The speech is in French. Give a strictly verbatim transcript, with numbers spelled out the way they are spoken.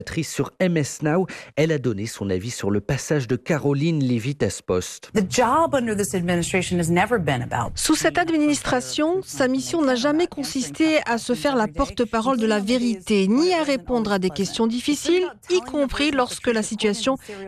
Sur M S Now, elle a donné son avis sur le passage de Caroline Leavitt à ce poste. Sous cette administration, sa mission n'a jamais consisté à se faire la porte-parole de la vérité, ni à répondre à des questions difficiles, y compris lorsque la situation